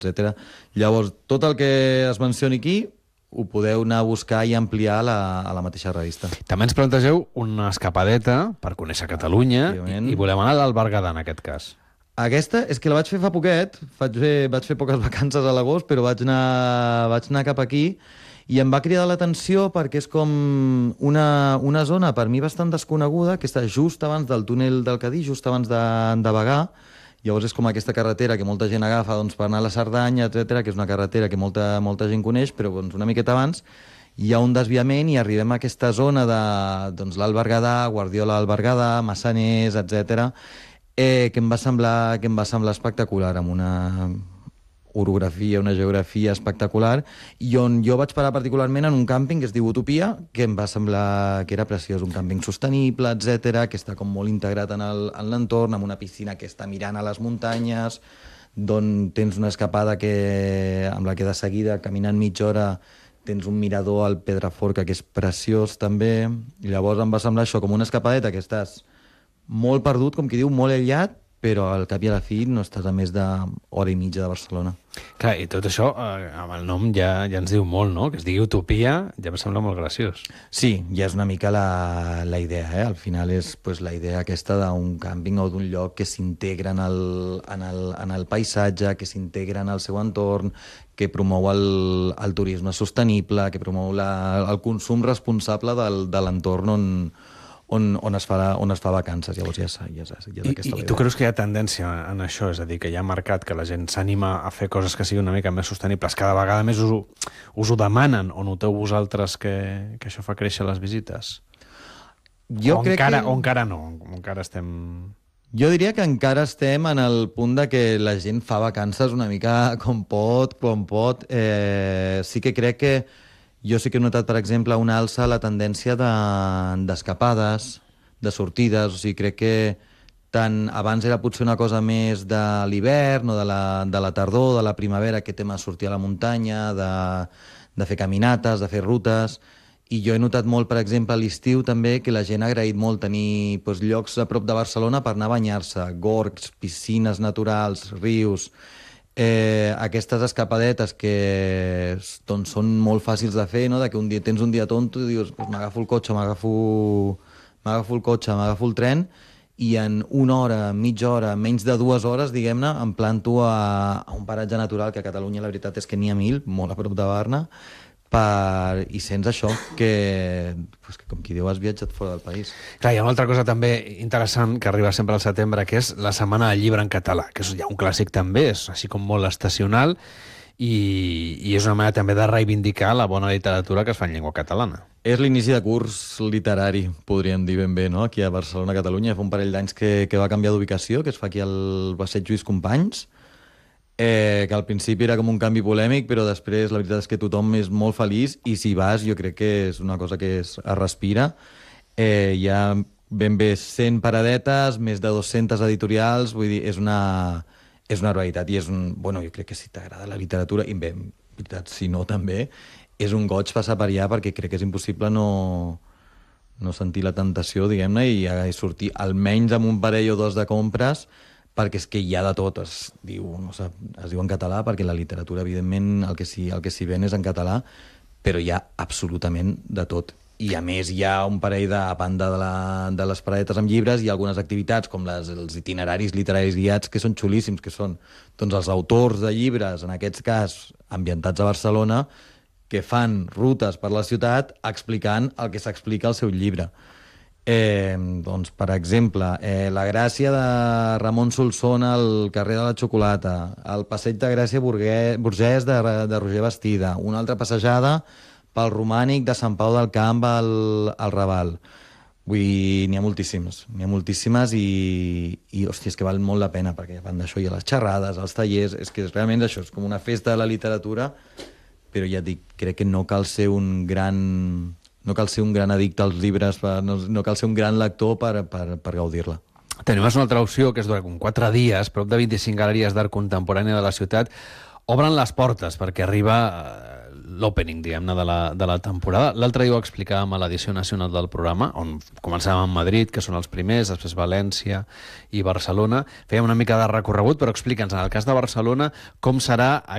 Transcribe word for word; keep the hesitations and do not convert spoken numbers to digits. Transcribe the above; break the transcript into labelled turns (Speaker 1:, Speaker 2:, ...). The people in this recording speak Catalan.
Speaker 1: etcètera. Llavors, tot el que es mencioni aquí ho podeu anar a buscar i ampliar a la, a la mateixa revista.
Speaker 2: També ens plantegeu una escapadeta per conèixer Catalunya i, i volem anar a l'Alt Berguedà, en aquest cas.
Speaker 1: Aquesta és que la vaig fer fa poquet, vaig fer, vaig fer poques vacances a l'agost, però vaig anar, vaig anar cap aquí i em va cridar l'atenció perquè és com una, una zona per mi bastant desconeguda, que està just abans del túnel del Cadí, just abans de, de Bagà. Llavors és com aquesta carretera que molta gent agafa doncs, per anar a la Cerdanya, etcètera, que és una carretera que molta, molta gent coneix, però doncs, una miqueta abans hi ha un desviament i arribem a aquesta zona de doncs, l'Alt Berguedà, Guardiola Alt Berguedà, Massaners, etcètera, eh, que em va semblar, que em va semblar espectacular, amb una orografia, una geografia espectacular, i on jo vaig parar particularment en un càmping que es diu Utopia, que em va semblar que era preciós, un càmping sostenible, etcètera, que està com molt integrat en el- en l'entorn, amb una piscina que està mirant a les muntanyes, d'on tens una escapada que, amb la que de seguida, caminant mitja hora, tens un mirador al Pedraforca que és preciós també. I llavors em va semblar això com una escapadeta que estàs molt perdut, com qui diu, molt aïllat, però al cap i a la fi no estàs a més d'hora i mitja de Barcelona.
Speaker 2: Clar, i tot això, eh, amb el nom ja, ja ens diu molt, no? Que es digui Utopia, ja em sembla molt graciós.
Speaker 1: Sí, ja és una mica la, la idea, eh? Al final és pues, la idea aquesta d'un càmping o d'un lloc que s'integra en, el, en, el, en el paisatge, que s'integra en el seu entorn, que promou el, el turisme sostenible, que promou la, el consum responsable del, de l'entorn on, on, on, es fa, on es fa vacances. Llavors ja és, ja és, ja és
Speaker 2: I,
Speaker 1: aquesta
Speaker 2: i
Speaker 1: la
Speaker 2: tu
Speaker 1: idea.
Speaker 2: creus que hi ha tendència en això? És a dir, que hi ha mercat, que la gent s'anima a fer coses que siguin una mica més sostenibles, cada vegada més us ho, us ho demanen, o noteu vosaltres que, que això fa créixer les visites?
Speaker 1: Jo
Speaker 2: o,
Speaker 1: crec
Speaker 2: encara,
Speaker 1: que...
Speaker 2: o encara no? O encara estem...
Speaker 1: Jo diria que encara estem en el punt de que la gent fa vacances una mica com pot, com pot. Eh, sí que crec que jo sí que he notat, per exemple, una alça a la tendència d'escapades, de, de sortides. O sigui, crec que tant abans era potser una cosa més de l'hivern o de la, de la tardor, de la primavera, aquest tema de sortir a la muntanya, de, de fer caminates, de fer rutes. I jo he notat molt, per exemple, a l'estiu també, que la gent ha agraït molt tenir doncs, llocs a prop de Barcelona per anar a banyar-se, gorgs, piscines naturals, rius, eh, aquestes escapadetes que doncs, són molt fàcils de fer, no? De que un dia tens un dia tonto i dius pues, m'agafo el cotxe, m'agafo m'agafo el cotxe, m'agafo el tren i en una hora, mitja hora, menys de dues hores, diguem-ne, em planto a, a un paratge natural que a Catalunya la veritat és que n'hi ha mil, molt a prop de Barna, per... i sents això, que, pues, que com qui diu has viatjat fora del país.
Speaker 2: Clar, hi ha una altra cosa també interessant que arriba sempre al setembre, que és la Setmana del Llibre en català, que és ja un clàssic també, és així com molt estacional, i, i és una manera també de reivindicar la bona literatura que es fa en llengua catalana.
Speaker 1: És l'inici de curs literari, podríem dir ben bé, no? Aquí a Barcelona, Catalunya. Fa un parell d'anys que, que va canviar d'ubicació, que es fa aquí al Passeig Lluís Companys, eh, que al principi era com un canvi polèmic, però després la veritat és que tothom és molt feliç i si vas jo crec que és una cosa que es, es respira. Eh, hi ha ben bé cent paradetes, més de dues-centes editorials, vull dir, és una, és una realitat i és un... Bueno, jo crec que si t'agrada la literatura, i bé, en veritat, si no també, és un goig passar per allà perquè crec que és impossible no, no sentir la tentació, diguem-ne, i, i sortir almenys amb un parell o dos de compres, perquè és que hi ha de tot, es diu, no sé, es diu en català, perquè la literatura, evidentment, el que s'hi el que s'hi ven és en català, però hi ha absolutament de tot. I a més hi ha un parell de, a banda de, la, de les paradetes amb llibres, hi ha algunes activitats com les, els itineraris literaris guiats que són xulíssims, que són doncs, els autors de llibres, en aquest cas ambientats a Barcelona, que fan rutes per la ciutat explicant el que s'explica al seu llibre. Eh, doncs, per exemple, eh, la Gràcia de Ramon Solsona al carrer de la Xocolata, el passeig de Gràcia Burguès, Burgès de, de Roger Bastida, una altra passejada pel Romànic de Sant Pau del Camp al, al Raval. Vull dir, n'hi ha moltíssimes, n'hi ha moltíssimes i, i hòstia, és que val molt la pena, perquè a banda d'això hi ha les xerrades, els tallers, és que realment això és com una festa de la literatura, però ja et dic, crec que no cal ser un gran... no cal ser un gran addicte als llibres, no, no cal ser un gran lector per, per, per gaudir-la.
Speaker 2: Tenim una altra opció, que és durant quatre dies, prop de vint-i-cinc galeries d'art contemporani de la ciutat, obren les portes perquè arriba l'opening, diguem-ne, de, la, de la temporada. L'altre dia ho explicàvem a l'edició nacional del programa, on començàvem amb Madrid, que són els primers, després València i Barcelona. Fèiem una mica de recorregut, però explica'ns, en el cas de Barcelona, com serà